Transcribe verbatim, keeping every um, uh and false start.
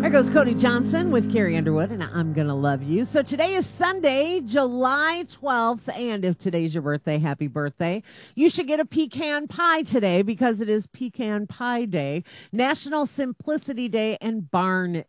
There goes Cody Johnson with Carrie Underwood, and I'm going to love you. So today is Sunday, July twelfth, and if today's your birthday, happy birthday. You should get a pecan pie today because it is Pecan Pie Day, National Simplicity Day, and Barn